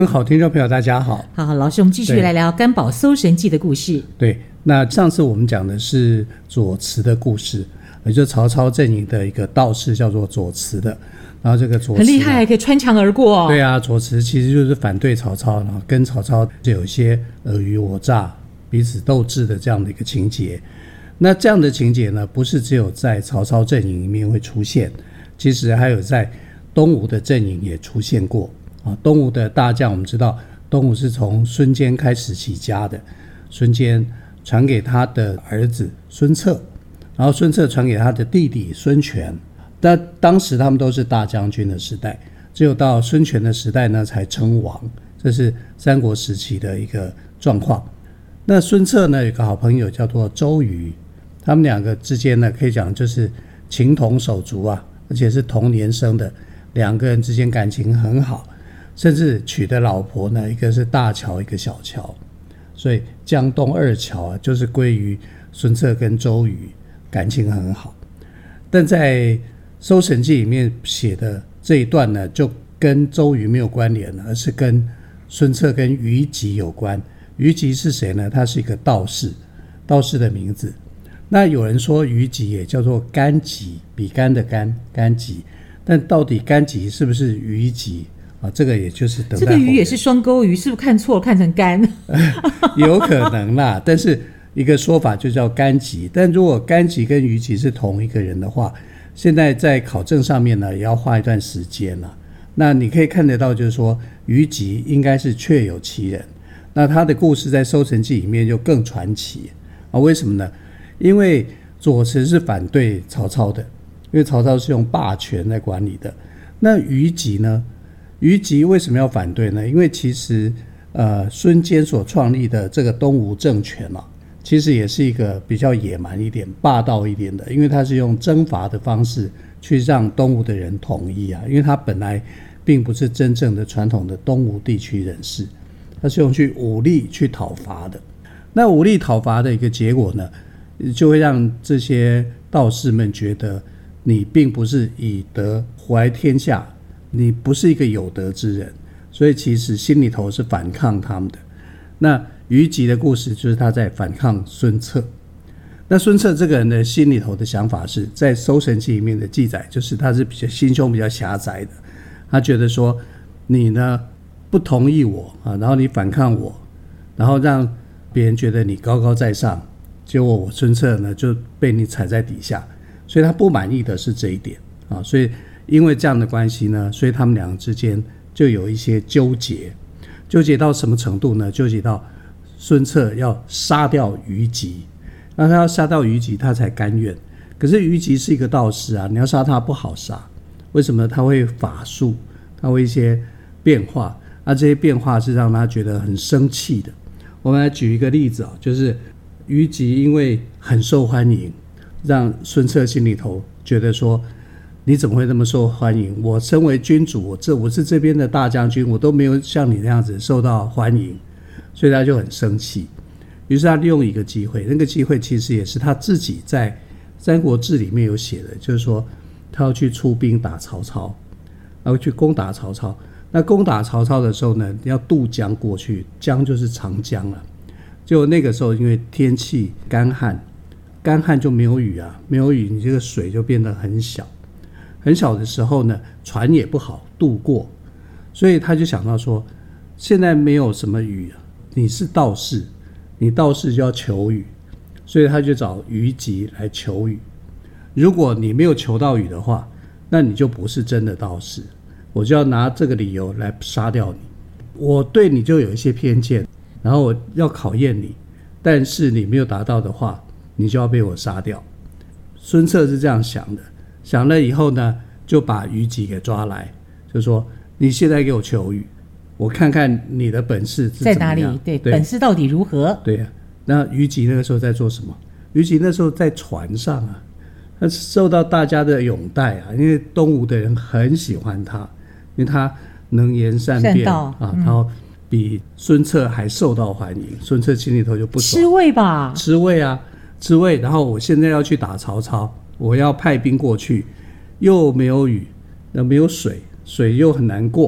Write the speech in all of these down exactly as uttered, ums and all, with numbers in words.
好，听众朋友大家好。 好，老师，我们继续来聊甘宝搜神记的故事。 对，那上次我们讲的是左慈的故事，也就是曹操阵营的一个道士叫做左慈的，然后这个左慈很厉害，还可以穿墙而过、哦、 对啊，左慈其实就是反对曹操，然后跟曹操就有一些尔虞我诈、彼此斗智的这样的一个情节。那这样的情节呢，不是只有在曹操阵营里面会出现，其实还有在东吴的阵营也出现过。啊，东吴的大将，我们知道东吴是从孙坚开始起家的，孙坚传给他的儿子孙策，然后孙策传给他的弟弟孙权。那当时他们都是大将军的时代，只有到孙权的时代呢才称王，这是三国时期的一个状况。那孙策呢有个好朋友叫做周瑜，他们两个之间呢可以讲就是情同手足啊，而且是同年生的，两个人之间感情很好。甚至娶的老婆呢，一个是大乔，一个小乔，所以江东二乔啊，就是归于孙策跟周瑜，感情很好。但在《搜神记》里面写的这一段呢，就跟周瑜没有关联了，而是跟孙策跟虞吉有关。虞吉是谁呢？他是一个道士，道士的名字。那有人说虞吉也叫做甘吉，比干的干，甘吉。但到底甘吉是不是虞吉？啊，这个也就是等待这个鱼也是双钩鱼，是不是看错了，看成干？ 有可能啦，但是一个说法就叫甘吉。但如果甘吉跟虞吉是同一个人的话，现在在考证上面呢，也要花一段时间了。那你可以看得到，就是说虞吉应该是确有其人。那他的故事在《搜神记》里面就更传奇啊？为什么呢？因为左慈是反对曹操的，因为曹操是用霸权来管理的。那虞吉呢？虞吉为什么要反对呢？因为其实呃，孙坚所创立的这个东吴政权啊，其实也是一个比较野蛮一点、霸道一点的，因为他是用征伐的方式去让东吴的人统一啊，因为他本来并不是真正的传统的东吴地区人士，他是用去武力去讨伐的。那武力讨伐的一个结果呢，就会让这些道士们觉得你并不是以德活来天下，你不是一个有德之人，所以其实心里头是反抗他们的。那虞吉的故事就是他在反抗孙策。那孙策这个人的心里头的想法是在《搜神记》里面的记载，就是他是比较心胸比较狭窄的，他觉得说你呢不同意我啊，然后你反抗我，然后让别人觉得你高高在上，结果我孙策呢就被你踩在底下，所以他不满意的是这一点啊，所以因为这样的关系呢，所以他们两个之间就有一些纠结，纠结到什么程度呢？纠结到孙策要杀掉虞吉，那他要杀掉虞吉，他才甘愿。可是虞吉是一个道士啊，你要杀他不好杀，为什么？他会法术，他会一些变化，那这些变化是让他觉得很生气的。我们来举一个例子啊，就是虞吉因为很受欢迎，让孙策心里头觉得说，你怎么会那么受欢迎？我身为君主，我这我是这边的大将军，我都没有像你那样子受到欢迎，所以他就很生气。于是他利用一个机会，那个机会其实也是他自己在《三国志》里面有写的，就是说他要去出兵打曹操，然后去攻打曹操。那攻打曹操的时候呢，要渡江过去，江就是长江了。就那个时候因为天气干旱，干旱就没有雨啊，没有雨，你这个水就变得很小。很小的时候呢，船也不好渡过，所以他就想到说，现在没有什么雨，你是道士，你道士就要求雨，所以他就找虞吉来求雨。如果你没有求到雨的话，那你就不是真的道士，我就要拿这个理由来杀掉你。我对你就有一些偏见，然后我要考验你，但是你没有达到的话，你就要被我杀掉。孙策是这样想的。想了以后呢，就把虞吉给抓来，就说你现在给我求雨，我看看你的本事是怎么样， 在哪里？ 对, 对，本事到底如何？ 对啊，那虞吉那个时候在做什么？虞吉那时候在船上啊，他受到大家的拥戴啊，因为东吴的人很喜欢他，因为他能言善辩啊、嗯，然后比孙策还受到欢迎。孙策心里头就不爽， 吃味吧？ 吃味啊，吃味。然后我现在要去打曹操。我要派兵过去，又没有雨，没有水，水又很难过，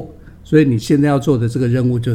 所以你现在要做的这个任务就